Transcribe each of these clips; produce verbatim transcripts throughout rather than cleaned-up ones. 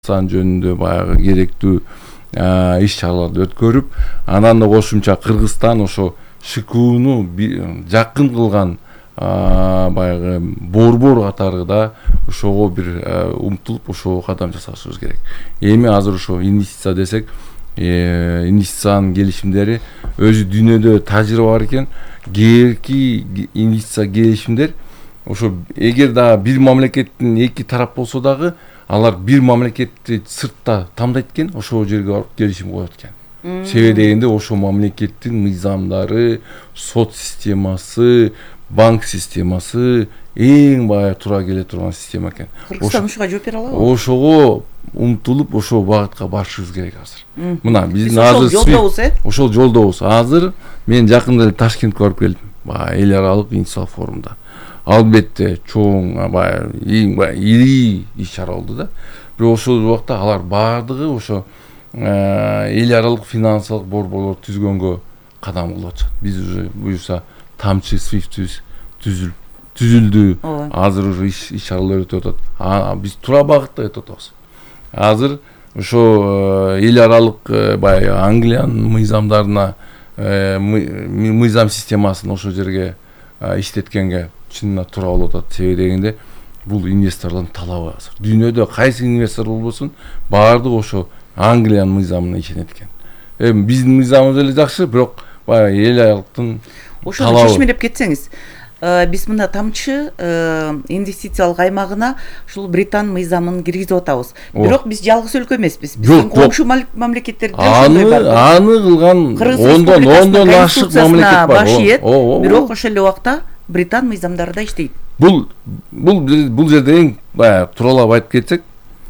сан жөнүндө баягы керектүү иш чараларды өткөрүп, анан да кошумча Кыргызстан ошо ШКУну жакын кылган баягы борбор катары да ошого бир умтулуп ошого кадам жасашыбыз керек. Эми азыр ошо инвестиция десек, инвестициянын келишимдери өзү дүйнөдө тажрыйба бар экен. Кээки инвестиция келишимдер ошо эгер да бир мамлекеттин эки тарап болсо дагы алар бир мамлекетти сыртта тамдайт экен, ошол жерге барып келишим коет экен. Себеби дегенде ошо мамлекеттин мыйзамдары, сот системасы, банк системасы эң бая туура келе турган система экен. Кыргызстан ушуга жооп бере алабы? Ошого умтулуп ошол багытка барышыбыз керек азыр. Мына биздин азыр жолдобуз, э? Ошол жолдобуз. Азыр мен жакында эле Ташкентке барып келдим. Баягы эл аралык инвестициялык форумда. Албетте чоң баягы эң баягы ири иш чара болду да. Бирок ошол убакта алар баардыгы ошо эл аралык финансылык борборлор түзгөнгө кадам кылып атышат. Биз уже буюрса тамчы свифт түзүл түзүлдү. Азыр уже иш чаралар өтүп атат. Биз туура багытта өтүп атабыз. Азыр ошо эл аралык баягы Англиянын мыйзамдарына мыйзам системасын ошол жерге иштеткенге чынына туура болуп атат. Себеби дегенде бул инвесторлордун талабы азыр. Дүйнөдө кайсы инвестор болбосун, баардыгы ошо Англиянын мыйзамына ишенет экен. Эми биздин мыйзамыбыз эле жакшы, бирок баягы эл аралыктын ошону чечмелеп кетсеңиз. Биз мына тамчы инвестициялык аймагына ушул Британ мыйзамын киргизип атабыз. Бирок биз жалгыз өлкө эмеспиз. Биздин коңшу мамлекеттерде ошондой бар. Аны кылган ондон ондон ашык мамлекет бар. Бирок ошол эле убакта Британ мыйзамдары да иштейт. Бул бул бул жерде эң баягы тууралап айтып кетсек,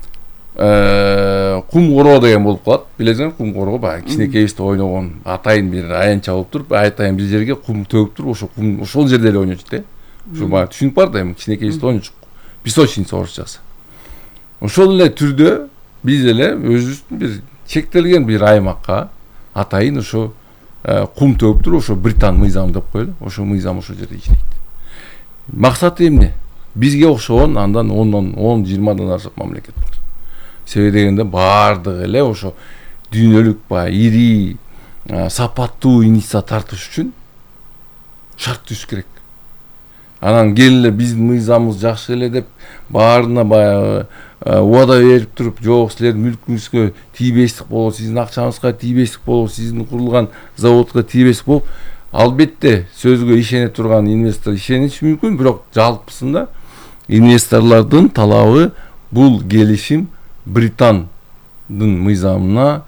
кум короо деген болуп калат. Билесиңер, кум короо баягы кичинекейибизде ойногон атайын бир аянтча болуп туруп, атайын бир жерге кум төгүп туруп, ошо кум ошол жерде эле ойночу да. Ошо баягы түшүнүк бар да, эми кичинекейибизде ойночук. Песочница орусчасы. Ошол эле түрдө биз эле өзүбүздүн бир чектелген бир аймакка атайын ошо кум төгүп туруп, ошо Британ мыйзамы деп коелу. Ошо мыйзам ошол жерде иштейт. Максаты эмне? Бизге окшогон андан ондон он жыйырмадан ашык мамлекет бар. Себеби дегенде баардыгы эле ошо дүйнөлүк баягы ири сапаттуу инвестиция тартыш үчүн шарт түзүш керек. Анан келе биздин мыйзамыбыз жакшы эле деп баарына баягы убада берип туруп, жок силердин мүлкүңүзгө тийбестик болот, сиздин акчаңызга тийбестик болот, сиздин курулган заводко тийбестик болуп, албетте сөзгө ишене турган инвестор ишениши мүмкүн, бирок жалпысында инвесторлордун талабы бул келишим Британдын мыйзамына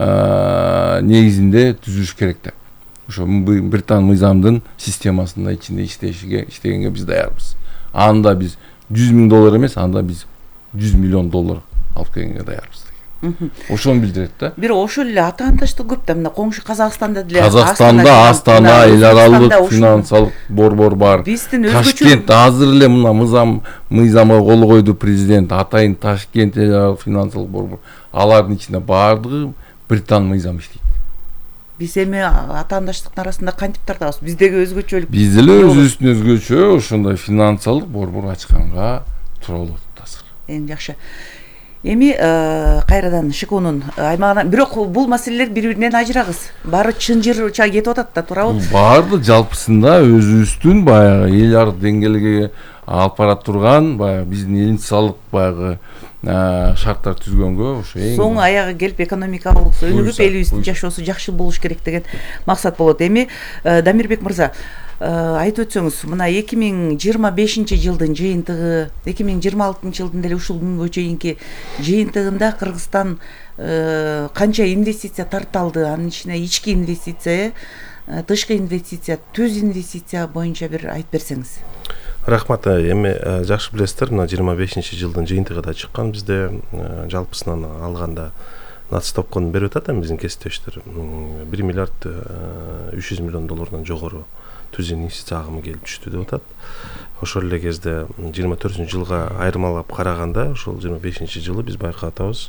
негизинде түзүш керек деп. Ошо Британ мыйзамдын системасында ичинде иштешиге, иштегенге биз даярбыз. Анда биз жүз миң доллар эмес, анда биз жүз миллион доллар алып келгенге даярбыз деген. Ошону билдирет да. Бирок ошол эле атаандаштык көп да, мына коңшу Казакстанда деле. Казакстанда Астана эл аралык финансылык борбор бар. Ташкент азыр эле мына мыйзам мыйзамга кол койду президент, атайын Ташкент эл аралык финансылык борбор. Алардын ичинде баардыгы Британ мыйзамы иштейт. Биз эми атаандаштыктын арасында кантип тартабыз? Биздеги өзгөчөлүк. Биз деле өзүбүздүн өзгөчө ошондой финансылык борбор ачканга туура болот азыр. Эң жакшы. Эми кайрадан ШКУнун аймагына, бирок бул маселелер бири-биринен ажырагыс. Баары чын жырча кетип атат да, туурабы? Баарды жалпысында өзүбүздүн баягы эл аралык деңгээлге алып бара турган баягы биздин инвестициялык баягы шарттар түзгөнгө ошо эң соң аягы келип экономикалык өнүгүп элибиздин жашоосу жакшы болуш керек деген максат болот. Эми Дамирбек мырза, айтып өтсөңүз, мына эки миң жыйырма бешинчи жылдын жыйынтыгы, эки миң жыйырма алтынчы жылдын деле ушул күнгө чейинки жыйынтыгында Кыргызстан канча инвестиция тарталды, анын ичине ички инвестиция, тышкы инвестиция, төз инвестиция боюнча бир айтып берсеңиз. Рахмат. Эми жакшы билесиздер, мына жыйырма бешинчи жылдын жыйынтыгы да чыккан бизде, жалпысынан алганда нацтопкон берип атат биздин кесиптештер бир миллиард үч жүз миллион доллардан жогору түз инвестиция агымы келип түштү деп атат. Ошол эле кезде жыйырма төртүнчү жылга айырмалап караганда, ошол жыйырма бешинчи жылы биз байкап атабыз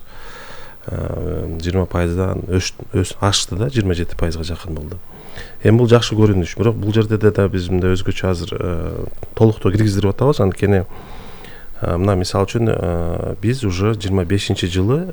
жыйырма пайыздан ашты да, жыйырма жети пайызга жакын болду. Эми бул жакшы көрүнүш, бирок бул жерде да биз мындай өзгөчө азыр толуктоо киргиздирип атабыз. Анткени мына мисалы үчүн биз уже жыйырма бешинчи жылы